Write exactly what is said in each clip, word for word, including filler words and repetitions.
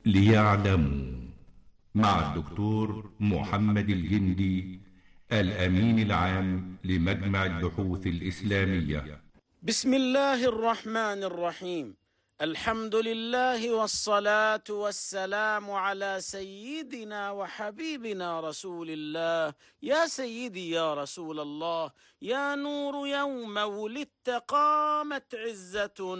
ليعلموا مع الدكتور محمد الجندي، الأمين العام لمجمع البحوث الإسلامية. بسم الله الرحمن الرحيم. الحمد لله والصلاة والسلام على سيدنا وحبيبنا رسول الله. يا سيدي يا رسول الله، يا نور يوم ولدت قامت عزة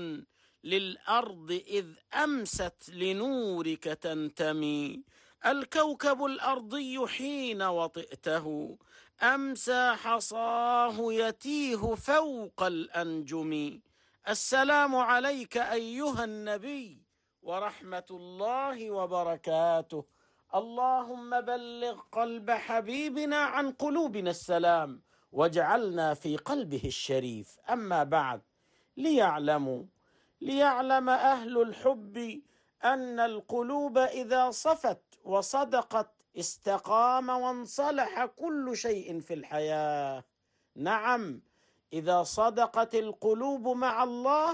للأرض إذ أمست لنورك تنتمي. الكوكب الأرضي حين وطئته أمسى حصاه يتيه فوق الأنجم. السلام عليك أيها النبي ورحمة الله وبركاته. اللهم بلغ قلب حبيبنا عن قلوبنا السلام، واجعلنا في قلبه الشريف. أما بعد، ليعلموا ليعلم أهل الحب أن القلوب إذا صفت وصدقت استقام وانصلح كل شيء في الحياة. نعم، إذا صدقت القلوب مع الله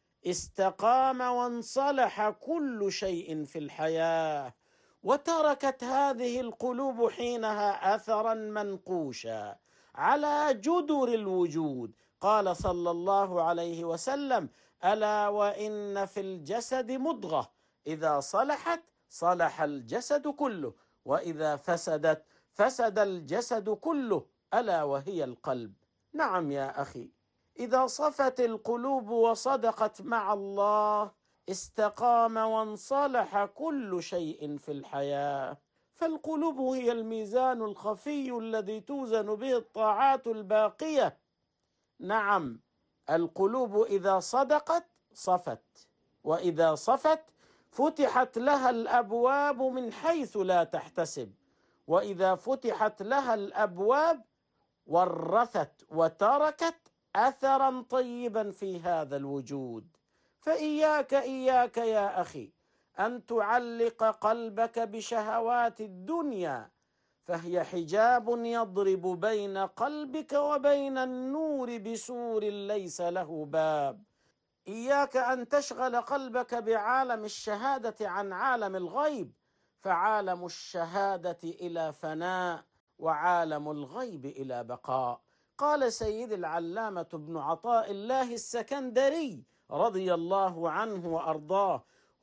استقام وانصلح كل شيء في الحياة، وتركت هذه القلوب حينها أثرا منقوشا على جدر الوجود. قال صلى الله عليه وسلم: ألا وإن في الجسد مضغة إذا صلحت صلح الجسد كله، وإذا فسدت فسد الجسد كله، ألا وهي القلب. نعم يا أخي، إذا صفت القلوب وصدقت مع الله استقام وانصلح كل شيء في الحياة. فالقلوب هي الميزان الخفي الذي توزن به الطاعات الباقية. نعم، القلوب إذا صدقت صفت، وإذا صفت فتحت لها الأبواب من حيث لا تحتسب، وإذا فتحت لها الأبواب ورثت وتركت أثرا طيبا في هذا الوجود. فإياك إياك يا أخي أن تعلق قلبك بشهوات الدنيا، فهي حجاب يضرب بين قلبك وبين النور بسور ليس له باب. إياك أن تشغل قلبك بعالم الشهادة عن عالم الغيب، فعالم الشهادة إلى فناء وعالم الغيب إلى بقاء. قال سيد العلامة ابن عطاء الله السكندري رضي الله عنه وأرضاه: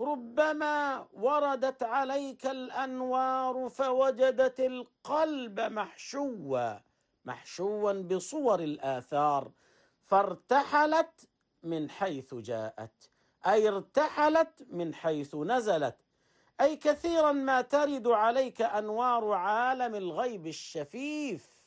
ربما وردت عليك الأنوار فوجدت القلب محشوا محشوا بصور الآثار، فارتحلت من حيث جاءت، أي ارتحلت من حيث نزلت. أي كثيرا ما ترد عليك أنوار عالم الغيب الشفيف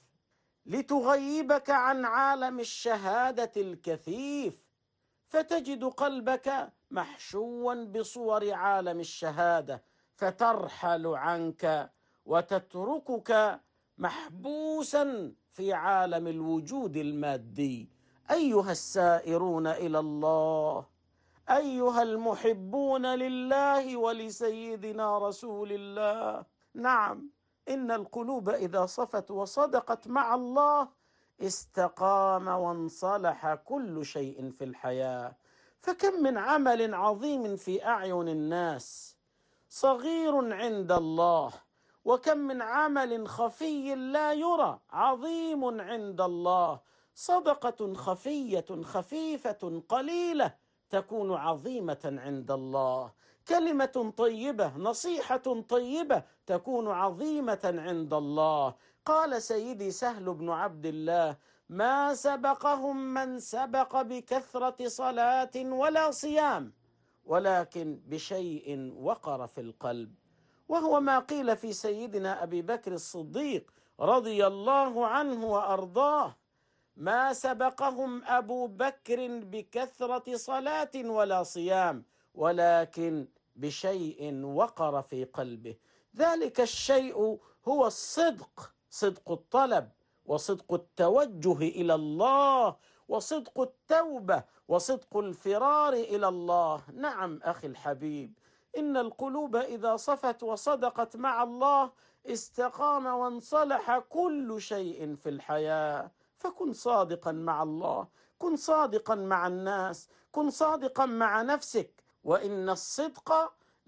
لتغيبك عن عالم الشهادة الكثيف، فتجد قلبك محشوا بصور عالم الشهادة، فترحل عنك وتتركك محبوسا في عالم الوجود المادي. أيها السائرون إلى الله، أيها المحبون لله ولسيدنا رسول الله، نعم، إن القلوب إذا صفت وصدقت مع الله استقام وانصلح كل شيء في الحياة. فكم من عمل عظيم في أعين الناس صغير عند الله، وكم من عمل خفي لا يرى عظيم عند الله. صدقة خفية خفيفة قليلة تكون عظيمة عند الله. كلمة طيبة، نصيحة طيبة تكون عظيمة عند الله. قال سيدي سهل بن عبد الله: ما سبقهم من سبق بكثرة صلاة ولا صيام، ولكن بشيء وقر في القلب. وهو ما قيل في سيدنا أبي بكر الصديق رضي الله عنه وأرضاه: ما سبقهم أبو بكر بكثرة صلاة ولا صيام، ولكن بشيء وقر في قلبه. ذلك الشيء هو الصدق، صدق الطلب، وصدق التوجه إلى الله، وصدق التوبة، وصدق الفرار إلى الله. نعم أخي الحبيب، إن القلوب إذا صفت وصدقت مع الله استقام وانصلح كل شيء في الحياة. فكن صادقا مع الله، كن صادقا مع الناس، كن صادقا مع نفسك، وإن الصدق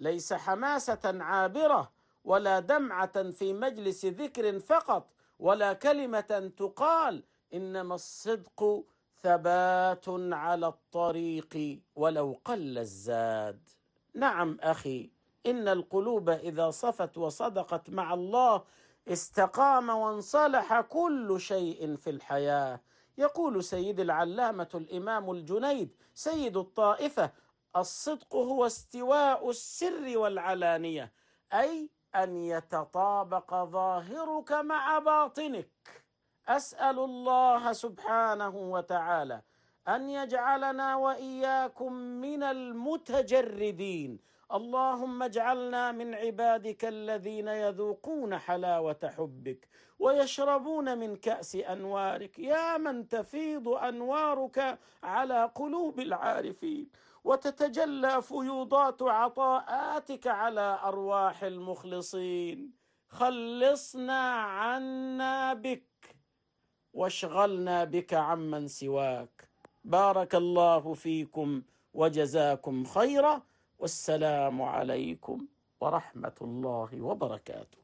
ليس حماسة عابرة ولا دمعة في مجلس ذكر فقط ولا كلمة تقال، إنما الصدق ثبات على الطريق ولو قل الزاد. نعم أخي، إن القلوب إذا صفت وصدقت مع الله استقام وانصلح كل شيء في الحياة. يقول سيد العلامة الإمام الجنيد سيد الطائفة: الصدق هو استواء السر والعلانية، أي أن يتطابق ظاهرك مع باطنك. أسأل الله سبحانه وتعالى أن يجعلنا وإياكم من المتجردين. اللهم اجعلنا من عبادك الذين يذوقون حلاوة حبك ويشربون من كأس أنوارك، يا من تفيض أنوارك على قلوب العارفين وتتجلى فيوضات عطاءاتك على أرواح المخلصين. خلصنا عنا بك واشغلنا بك عمن سواك. بارك الله فيكم وجزاكم خيرا، والسلام عليكم ورحمة الله وبركاته.